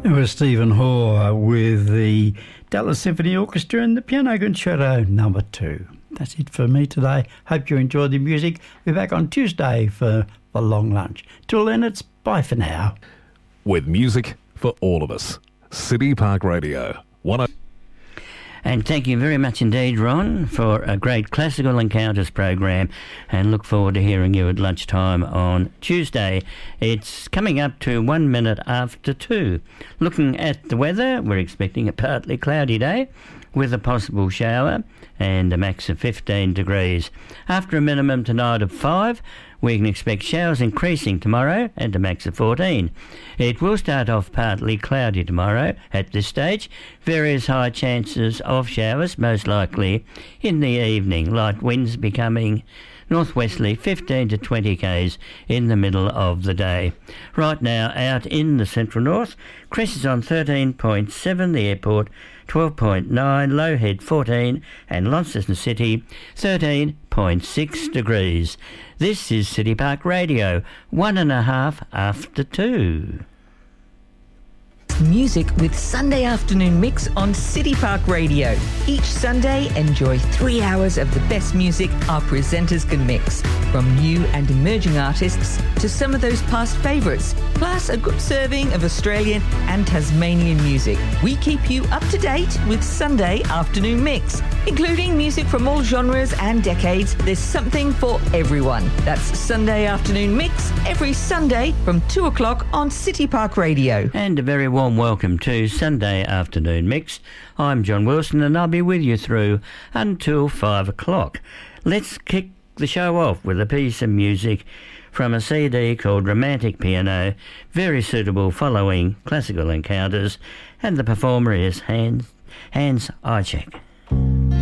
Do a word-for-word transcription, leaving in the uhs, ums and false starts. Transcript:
It was Stephen Hoare with the Dallas Symphony Orchestra and the Piano Concerto number two. That's it for me today. Hope you enjoyed the music. We're back on Tuesday for the long lunch. Till then, it's bye for now. With music for all of us. City Park Radio. One. And thank you very much indeed, Ron, for a great Classical Encounters program, and look forward to hearing you at lunchtime on Tuesday. It's coming up to one minute after two. Looking at the weather, we're expecting a partly cloudy day with a possible shower and a max of fifteen degrees. After a minimum tonight of five, we can expect showers increasing tomorrow and a max of fourteen. It will start off partly cloudy tomorrow at this stage. Various high chances of showers, most likely in the evening. Light winds becoming northwesterly fifteen to twenty k's in the middle of the day. Right now, out in the central north, Cress is on thirteen point seven, the airport twelve point nine, Low Head fourteen, and Launceston City thirteen point six degrees. This is City Park Radio, one and a half after two. Music with Sunday Afternoon Mix on City Park Radio. Each Sunday, enjoy three hours of the best music our presenters can mix, from new and emerging artists to some of those past favourites, plus a good serving of Australian and Tasmanian music. We keep you up to date with Sunday Afternoon Mix, including music from all genres and decades. There's something for everyone. That's Sunday Afternoon Mix every Sunday from two o'clock on City Park Radio. And a very warm welcome to Sunday Afternoon Mix. I'm John Wilson and I'll be with you through until five o'clock. Let's kick the show off with a piece of music from a C D called Romantic Piano, very suitable following Classical Encounters, and the performer is Hans, Hans Eycheck.